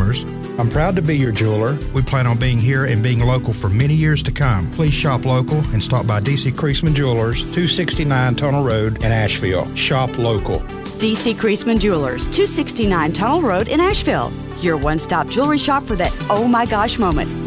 customers. I'm proud to be your jeweler. We plan on being here and being local for many years to come. Please shop local and stop by D.C. Creasman Jewelers, 269 Tunnel Road in Asheville. Shop local. D.C. Creasman Jewelers, 269 Tunnel Road in Asheville. Your one-stop jewelry shop for that oh my gosh moment.